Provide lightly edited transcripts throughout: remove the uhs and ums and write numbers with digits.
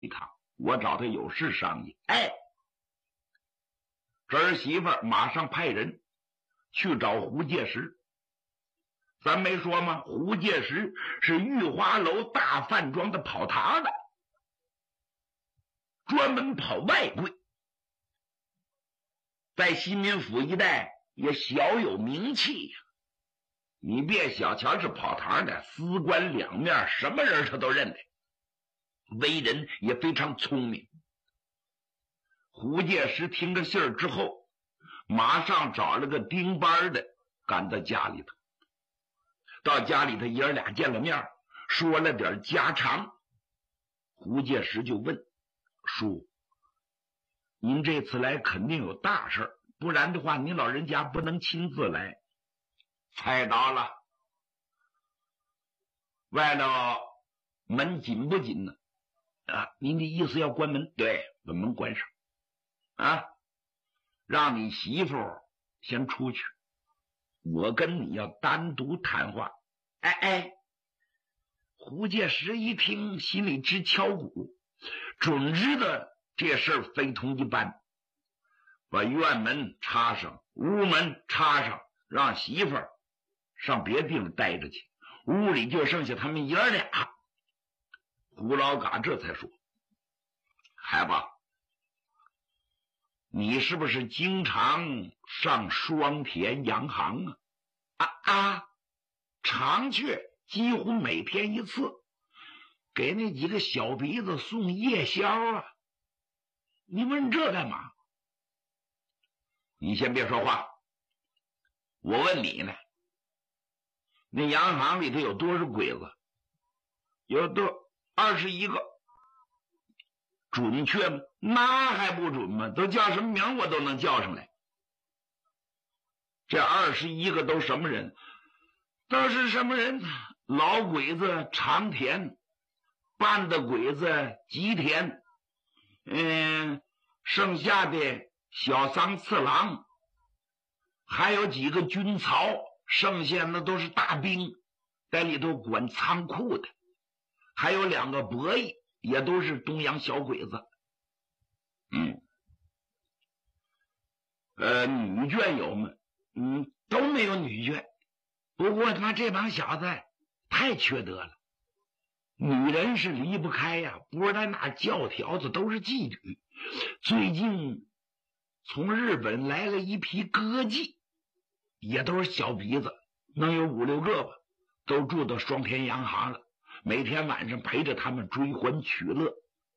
一趟，我找他有事商议。哎，这儿媳妇马上派人去找胡介石。咱没说吗？胡介石是玉华楼大饭庄的跑堂的，专门跑外柜，在西民府一带也小有名气呀。你别小瞧是跑堂的，司官两面，什么人他都认得，为人也非常聪明。胡介石听着信儿之后，马上找了个盯班的赶到家里头。到家里头爷儿俩见了面，说了点家常。胡介石就问叔，您这次来肯定有大事，不然的话您老人家不能亲自来。猜到了。外头门紧不紧呢？啊，您的意思要关门？对，把门关上。啊，让你媳妇先出去，我跟你要单独谈话。哎，胡介石一听，心里直敲鼓，准知道这事儿非同一般，把院门插上，屋门插上，让媳妇儿上别地方待着去，屋里就剩下他们爷儿俩。胡老嘎这才说，孩子，你是不是经常上双田洋行啊？常去，几乎每天一次，给那几个小鼻子送夜宵啊。你问这干嘛？你先别说话，我问你呢。那洋行里头有多少鬼子？有多21个。准确吗？那还不准吗？都叫什么名我都能叫上来。这21个都什么人？都是什么人？老鬼子长田，半的鬼子吉田，剩下的小桑次郎，还有几个军曹，剩下的都是大兵，在里头管仓库的，还有2个伯役，也都是东洋小鬼子。女眷有吗？都没有女眷。不过他妈这帮小子太缺德了，女人是离不开呀，不是在哪教条子都是妓女。最近从日本来了一批歌妓，也都是小鼻子，能有5、6个吧，都住到双田洋行了，每天晚上陪着他们追欢取乐。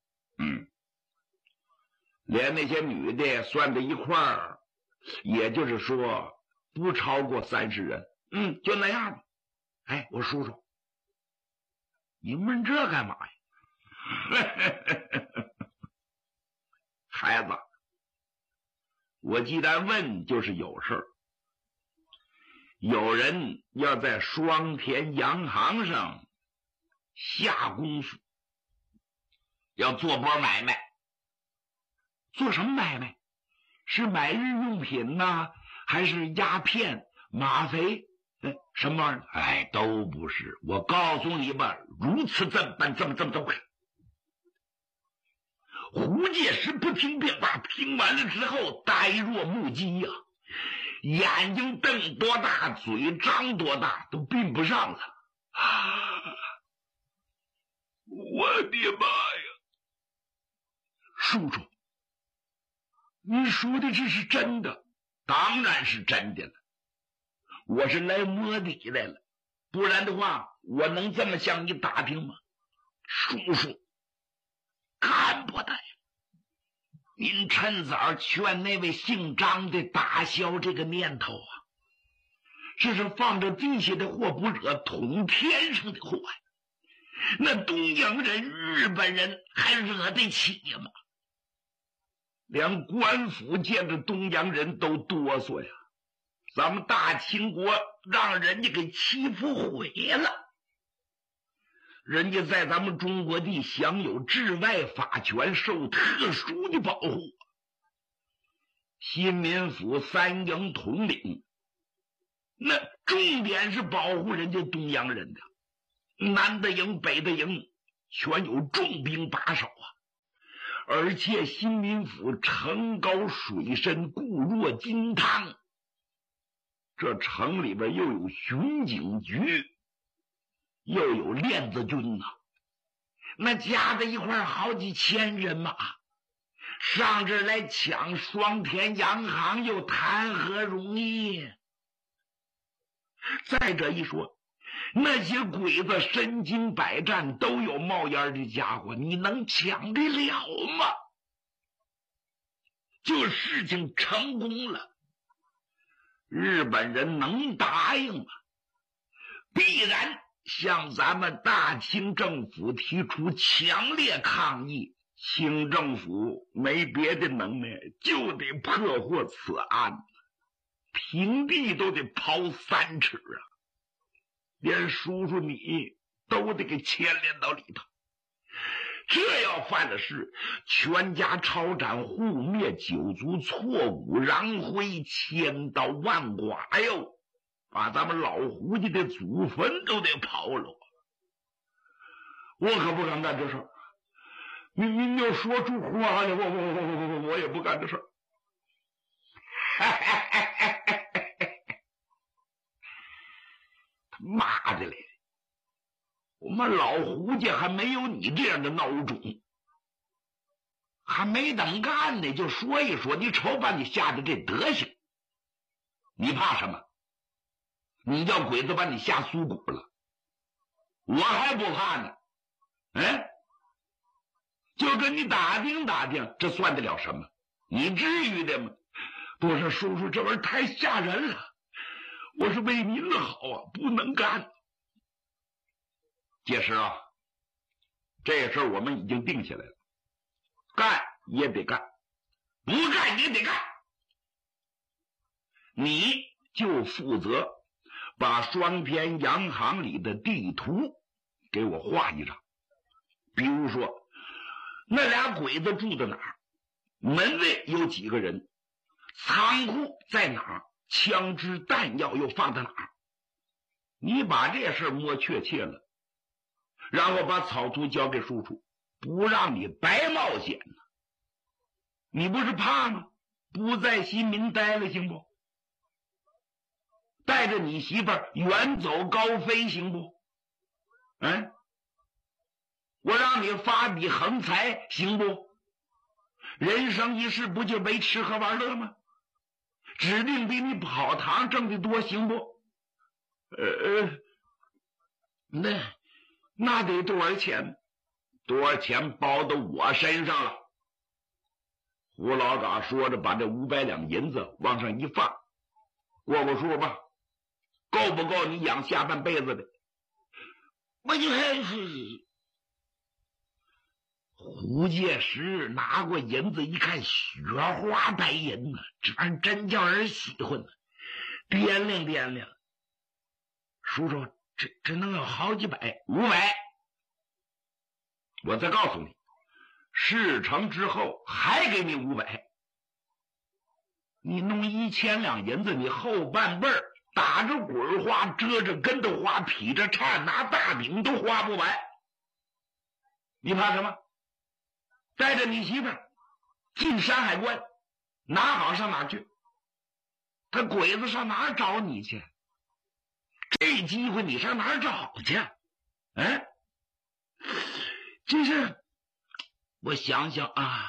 连那些女的算在一块儿，也就是说不超过30人。就那样吧。哎，我叔叔，你问这干嘛呀？孩子，我既然问就是有事儿。有人要在双田洋行上下功夫，要做波买卖。做什么买卖？是买日用品呢，还是鸦片、吗啡？什么玩意儿？哎，都不是。我告诉你吧，如此这么办，这么回。胡介石不听便罢，听完了之后呆若木鸡呀，眼睛瞪多大，嘴张多大，都并不上了。我的妈呀！叔叔，你说的这是真的？当然是真的了。我是来摸底来了，不然的话我能这么向你打听吗？叔叔，看不得呀！您趁早劝那位姓张的打消这个念头啊！这是放着地下的祸不惹捅天上的祸呀！那东洋人、日本人还惹得起吗？连官府见着东洋人都哆嗦呀！咱们大清国让人家给欺负毁了，人家在咱们中国地享有治外法权，受特殊的保护。新民府3营统领，那重点是保护人家东洋人的，南的营北的营全有重兵把守啊。 而且新民府城高水深，固若金汤，这城里边又有巡警局，又有链子军呐，那加在一块好几千人马，上这来抢双田洋行又谈何容易？再者一说，那些鬼子身经百战，都有冒烟的家伙，你能抢得了吗？就事情成功了，日本人能答应吗？必然向咱们大清政府提出强烈抗议。清政府没别的能耐，就得破获此案，平地都得刨3尺啊！连叔叔你都得给牵连到里头。这要犯了事，全家抄斩互灭，九族错骨燃灰，千刀万剐哟，把咱们老胡家的祖坟都得刨了。我可不敢干这事儿，您就说出话来，我也不干这事儿。妈的嘞！我们老胡家还没有你这样的孬种，还没等干呢就说一说，你瞅把你吓得这德行，你怕什么？你叫鬼子把你吓酥骨了，我还不怕呢。就跟你打听打听，这算得了什么？你至于的吗？不是叔叔，这玩意儿太吓人了，我是为您好啊，不能干。解释啊，这事我们已经定下来了，干也得干，不干也得干。你就负责把双田洋行里的地图给我画一张，比如说那俩鬼子住在哪儿，门卫有几个人，仓库在哪儿，枪支弹药又放在哪儿。你把这事摸确切了，然后把草图交给叔叔，不让你白冒险呢。你不是怕吗？不在新民待了行不？带着你媳妇儿远走高飞行不？我让你发笔横财行不？人生一世不就为吃喝玩乐吗？指定比你跑堂挣得多行不？那得多少钱？多少钱包到我身上了。胡老嘎说着，把这500两银子往上一放，过过数吧，够不够你养下半辈子的？我就胡介石拿过银子一看，雪花白银呢，这玩意儿真叫人喜欢呢，掂量掂量，叔叔，这能有好几百，500。我再告诉你，事成之后还给你500。你弄1000两银子，你后半辈儿打着滚花，遮着跟头花，劈着叉，拿大饼都花不完。你怕什么？带着你媳妇儿进山海关，哪好上哪去？他鬼子上哪找你去？这机会你上哪找去？真是我想想啊，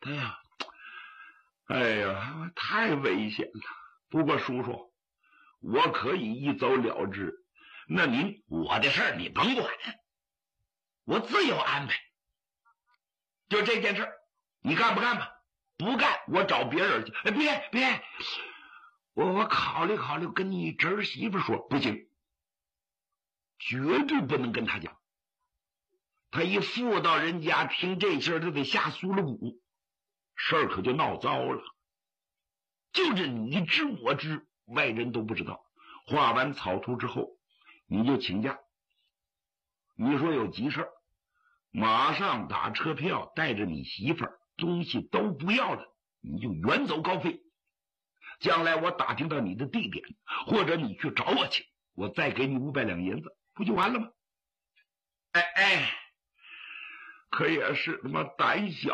太危险了。不过叔叔，我可以一走了之，那我的事儿你甭管，我自有安排。就这件事，你干不干吧？不干，我找别人去。别，我考虑考虑，跟你侄儿媳妇说，不行，绝对不能跟他讲。他一妇道人家，听这事儿他得吓酥了骨，事儿可就闹糟了。就是你知我知，外人都不知道。画完草图之后，你就请假。你说有急事儿，马上打车票，带着你媳妇儿，东西都不要了，你就远走高飞。将来我打听到你的地点，或者你去找我去，我再给你500两银子，不就完了吗？可也是他妈胆小